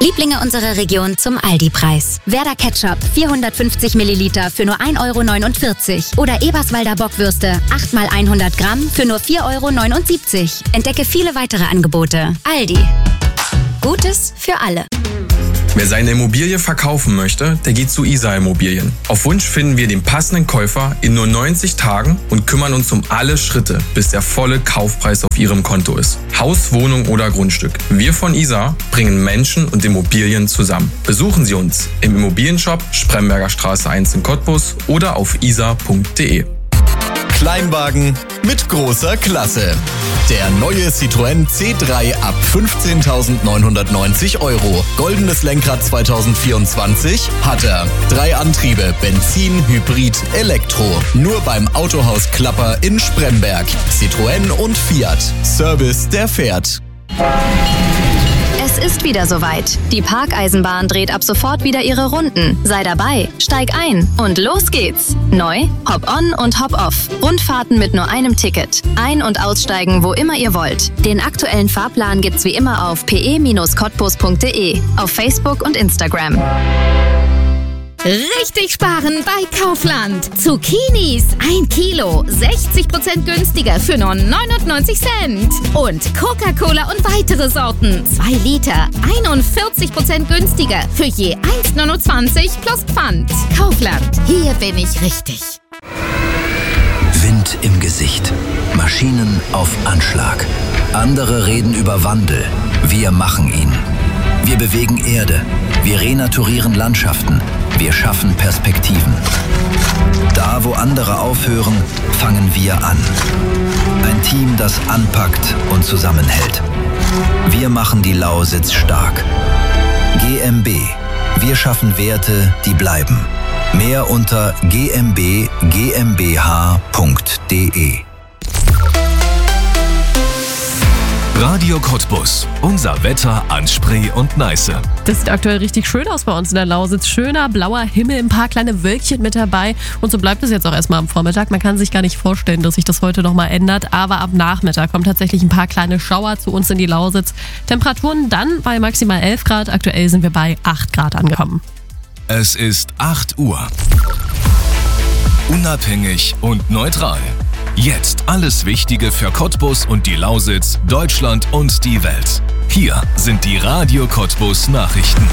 Lieblinge unserer Region zum Aldi-Preis. Werder Ketchup 450 Milliliter für nur 1,49 € oder Eberswalder Bockwürste 8 x 100 Gramm für nur 4,79 €. Entdecke viele weitere Angebote. Aldi. Gutes für alle. Wer seine Immobilie verkaufen möchte, der geht zu ISA Immobilien. Auf Wunsch finden wir den passenden Käufer in nur 90 Tagen und kümmern uns um alle Schritte, bis der volle Kaufpreis auf Ihrem Konto ist. Haus, Wohnung oder Grundstück. Wir von ISA bringen Menschen und Immobilien zusammen. Besuchen Sie uns im Immobilienshop Spremberger Straße 1 in Cottbus oder auf isa.de. Kleinwagen mit großer Klasse. Der neue Citroën C3 ab 15.990 €. Goldenes Lenkrad 2024 hat er. 3 Antriebe, Benzin, Hybrid, Elektro. Nur beim Autohaus Klapper in Spremberg. Citroën und Fiat. Service, der fährt. Es ist wieder soweit. Die Parkeisenbahn dreht ab sofort wieder ihre Runden. Sei dabei, steig ein und los geht's. Neu, Hop-on und Hop-off. Rundfahrten mit nur einem Ticket. Ein- und aussteigen, wo immer ihr wollt. Den aktuellen Fahrplan gibt's wie immer auf pe-cottbus.de, auf Facebook und Instagram. Richtig sparen bei Kaufland. Zucchinis 1 Kilo, 60% günstiger für nur 99 Cent. Und Coca-Cola und weitere Sorten, 2 Liter, 41% günstiger für je 1,29 plus Pfand. Kaufland, hier bin ich richtig. Wind im Gesicht, Maschinen auf Anschlag. Andere reden über Wandel, wir machen ihn. Wir bewegen Erde, wir renaturieren Landschaften, wir schaffen Perspektiven. Da, wo andere aufhören, fangen wir an. Ein Team, das anpackt und zusammenhält. Wir machen die Lausitz stark. GmbH. Wir schaffen Werte, die bleiben. Mehr unter gmbh.de. Radio Cottbus. Unser Wetter an Spree und Neiße. Das sieht aktuell richtig schön aus bei uns in der Lausitz. Schöner blauer Himmel, ein paar kleine Wölkchen mit dabei. Und so bleibt es jetzt auch erstmal am Vormittag. Man kann sich gar nicht vorstellen, dass sich das heute nochmal ändert. Aber ab Nachmittag kommen tatsächlich ein paar kleine Schauer zu uns in die Lausitz. Temperaturen dann bei maximal 11 Grad. Aktuell sind wir bei 8 Grad angekommen. Es ist 8 Uhr. Unabhängig und neutral. Jetzt alles Wichtige für Cottbus und die Lausitz, Deutschland und die Welt. Hier sind die Radio Cottbus Nachrichten.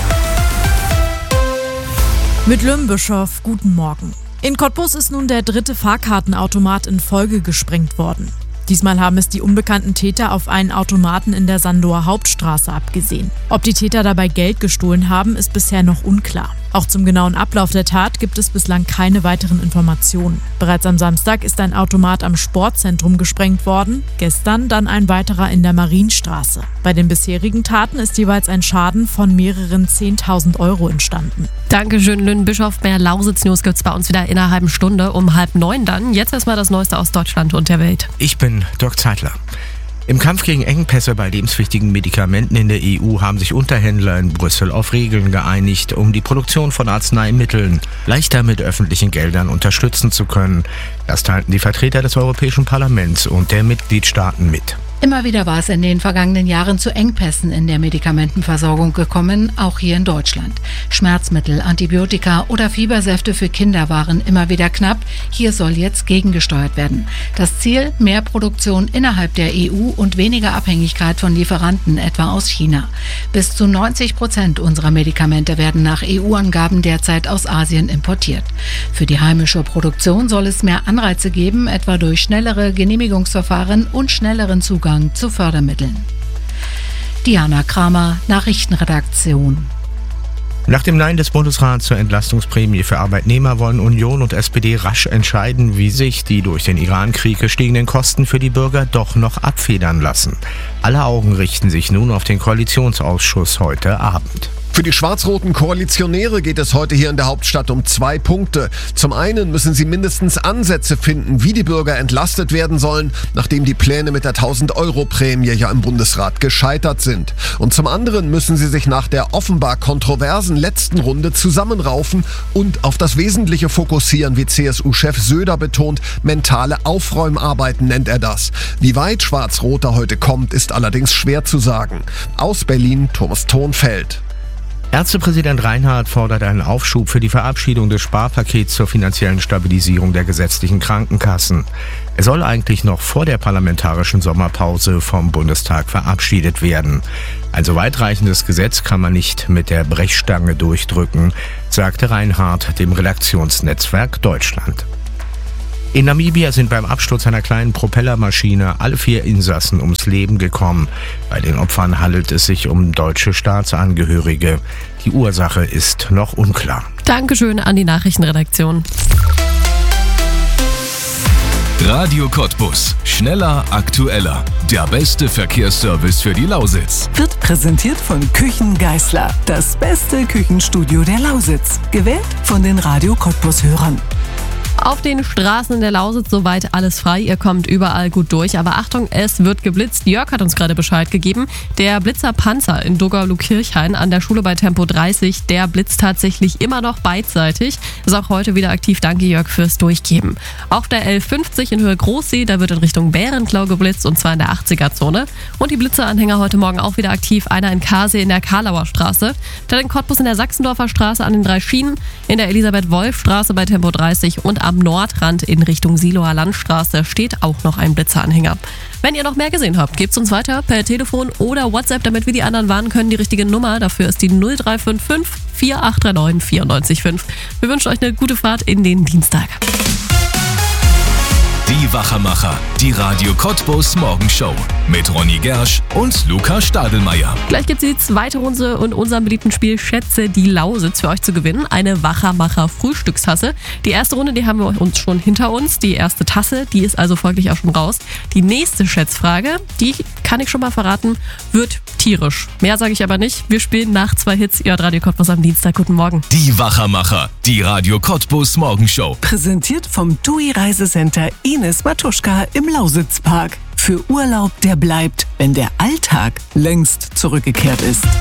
Mit Lümbischow, guten Morgen. In Cottbus ist nun der 3. Fahrkartenautomat in Folge gesprengt worden. Diesmal haben es die unbekannten Täter auf einen Automaten in der Sandower Hauptstraße abgesehen. Ob die Täter dabei Geld gestohlen haben, ist bisher noch unklar. Auch zum genauen Ablauf der Tat gibt es bislang keine weiteren Informationen. Bereits am Samstag ist ein Automat am Sportzentrum gesprengt worden, gestern dann ein weiterer in der Marienstraße. Bei den bisherigen Taten ist jeweils ein Schaden von mehreren 10.000 € entstanden. Dankeschön, Lünen-Bischof. Mehr Lausitz-News gibt's bei uns wieder in einer halben Stunde um 8:30 dann. Jetzt erstmal das Neueste aus Deutschland und der Welt. Ich bin Dirk Zeitler. Im Kampf gegen Engpässe bei lebenswichtigen Medikamenten in der EU haben sich Unterhändler in Brüssel auf Regeln geeinigt, um die Produktion von Arzneimitteln leichter mit öffentlichen Geldern unterstützen zu können. Das teilten die Vertreter des Europäischen Parlaments und der Mitgliedstaaten mit. Immer wieder war es in den vergangenen Jahren zu Engpässen in der Medikamentenversorgung gekommen, auch hier in Deutschland. Schmerzmittel, Antibiotika oder Fiebersäfte für Kinder waren immer wieder knapp. Hier soll jetzt gegengesteuert werden. Das Ziel: mehr Produktion innerhalb der EU und weniger Abhängigkeit von Lieferanten, etwa aus China. Bis zu 90% unserer Medikamente werden nach EU-Angaben derzeit aus Asien importiert. Für die heimische Produktion soll es mehr Anreize geben, etwa durch schnellere Genehmigungsverfahren und schnelleren Zugang zu Fördermitteln. Diana Kramer, Nachrichtenredaktion. Nach dem Nein des Bundesrats zur Entlastungsprämie für Arbeitnehmer wollen Union und SPD rasch entscheiden, wie sich die durch den Irankrieg gestiegenen Kosten für die Bürger doch noch abfedern lassen. Alle Augen richten sich nun auf den Koalitionsausschuss heute Abend. Für die schwarz-roten Koalitionäre geht es heute hier in der Hauptstadt um 2 Punkte. Zum einen müssen sie mindestens Ansätze finden, wie die Bürger entlastet werden sollen, nachdem die Pläne mit der 1.000-Euro-Prämie ja im Bundesrat gescheitert sind. Und zum anderen müssen sie sich nach der offenbar kontroversen letzten Runde zusammenraufen und auf das Wesentliche fokussieren, wie CSU-Chef Söder betont. Mentale Aufräumarbeiten nennt er das. Wie weit Schwarz-Rot da heute kommt, ist allerdings schwer zu sagen. Aus Berlin, Thomas Thonfeld. Ärztepräsident Reinhardt fordert einen Aufschub für die Verabschiedung des Sparpakets zur finanziellen Stabilisierung der gesetzlichen Krankenkassen. Er soll eigentlich noch vor der parlamentarischen Sommerpause vom Bundestag verabschiedet werden. Ein so weitreichendes Gesetz kann man nicht mit der Brechstange durchdrücken, sagte Reinhardt dem Redaktionsnetzwerk Deutschland. In Namibia sind beim Absturz einer kleinen Propellermaschine alle 4 Insassen ums Leben gekommen. Bei den Opfern handelt es sich um deutsche Staatsangehörige. Die Ursache ist noch unklar. Dankeschön an die Nachrichtenredaktion. Radio Cottbus. Schneller, aktueller. Der beste Verkehrsservice für die Lausitz. Wird präsentiert von Küchen Geisler. Das beste Küchenstudio der Lausitz. Gewählt von den Radio Cottbus-Hörern. Auf den Straßen der Lausitz soweit alles frei. Ihr kommt überall gut durch. Aber Achtung, es wird geblitzt. Jörg hat uns gerade Bescheid gegeben. Der Blitzerpanzer in Doggerlu-Kirchhain an der Schule bei Tempo 30, der blitzt tatsächlich immer noch beidseitig. Ist auch heute wieder aktiv. Danke, Jörg, fürs Durchgeben. Auf der L50 in Höhe Großsee, da wird in Richtung Bärenklau geblitzt und zwar in der 80er-Zone. Und die Blitzeranhänger heute Morgen auch wieder aktiv. Einer in Karsee in der Karlauer Straße. Dann in Cottbus in der Sachsendorfer Straße an den 3 Schienen. In der Elisabeth-Wolf-Straße bei Tempo 30 und am Nordrand in Richtung Siloer Landstraße steht auch noch ein Blitzeranhänger. Wenn ihr noch mehr gesehen habt, gebt's uns weiter per Telefon oder WhatsApp, damit wir die anderen warnen können. Die richtige Nummer dafür ist die 0355 4839 94,5. Wir wünschen euch eine gute Fahrt in den Dienstag. Die Wachermacher, die Radio Cottbus Morgenshow mit Ronny Gersch und Luca Stadelmeier. Gleich gibt es die zweite Runde in unserem beliebten Spiel Schätze die Lausitz für euch zu gewinnen. Eine Wachermacher Frühstückstasse. Die erste Runde, die haben wir uns schon hinter uns. Die erste Tasse, die ist also folglich auch schon raus. Die nächste Schätzfrage, die kann ich schon mal verraten, wird tierisch. Mehr sage ich aber nicht. Wir spielen nach 2 Hits. Ihr hört Radio Cottbus am Dienstag. Guten Morgen. Die Wachermacher, die Radio Cottbus Morgenshow. Präsentiert vom TUI Reisecenter Ines Matuschka im Lausitzpark. Für Urlaub, der bleibt, wenn der Alltag längst zurückgekehrt ist.